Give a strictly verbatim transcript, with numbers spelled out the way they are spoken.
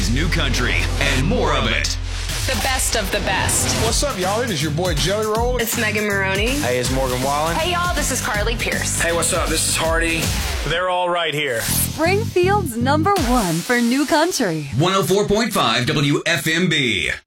is New Country and more of it. The best of the best. What's up, y'all? It is your boy Jelly Roll. It's Megan Maroney. Hey, it's Morgan Wallen. Hey, y'all, this is Carly Pierce. Hey, what's up? This is Hardy. They're all right here. Springfield's number one for New Country. one oh four point five W F M B.